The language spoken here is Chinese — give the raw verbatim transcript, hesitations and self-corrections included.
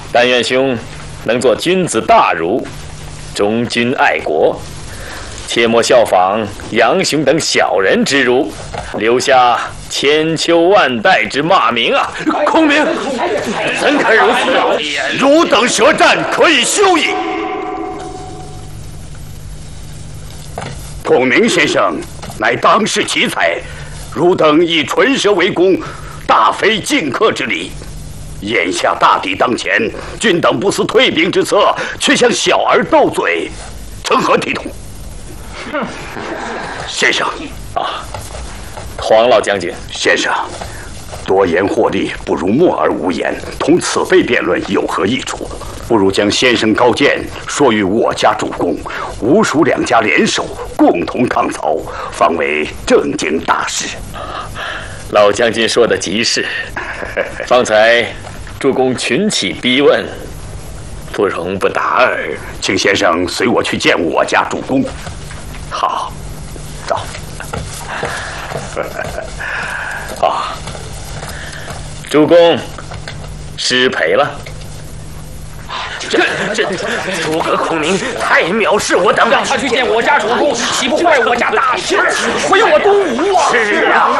但愿兄能做君子大儒，忠君爱国，切莫效仿杨雄等小人之儒，留下千秋万代之骂名啊！ 孔明， 怎可如此？ 汝等舌战，可以休矣。孔明先生乃当世奇才，汝等以唇舌为攻，大非进客之礼。眼下大敌当前，君等不思退兵之策，却向小儿斗嘴，成何体统？先生啊，黄老将军， 先生，多言获利不如默而无言，同此辈辩论有何益处？不如将先生高见说与我家主公，吴蜀两家联手，共同抗曹，方为正经大事。 老将军说的极是。方才主公群起逼问，不容不答耳。 请先生随我去见我家主公。 好，走。啊，主公失陪了。 这这诸葛孔明太藐视我等， 让他去见我家主公，岂不坏我家大事，毁我东吴啊！ 是啊。